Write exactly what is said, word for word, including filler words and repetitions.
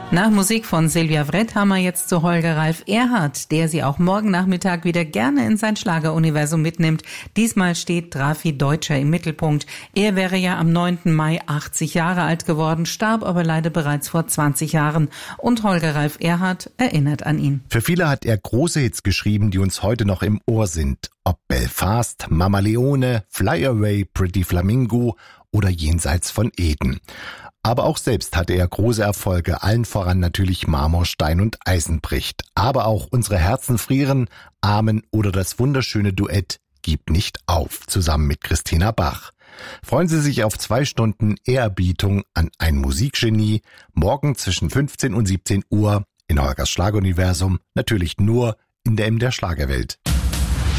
Nach Musik von Sylvia Wrethammer jetzt zu Holger Ralf Erhardt, der sie auch morgen Nachmittag wieder gerne in sein Schlageruniversum mitnimmt. Diesmal steht Drafi Deutscher im Mittelpunkt. Er wäre ja am neunten Mai achtzig Jahre alt geworden, starb aber leider bereits vor zwanzig Jahren. Und Holger Ralf Erhardt erinnert an ihn. Für viele hat er große Hits geschrieben, die uns heute noch im Ohr sind. Ob Belfast, Mama Leone, Fly Away, Pretty Flamingo oder Jenseits von Eden. Aber auch selbst hatte er große Erfolge, allen voran natürlich Marmor, Stein und Eisen bricht. Aber auch Unsere Herzen frieren, Amen oder das wunderschöne Duett Gib nicht auf, zusammen mit Christina Bach. Freuen Sie sich auf zwei Stunden Ehrerbietung an ein Musikgenie, morgen zwischen fünfzehn und siebzehn Uhr in Holgers Schlageruniversum, natürlich nur in der M D R Schlagerwelt.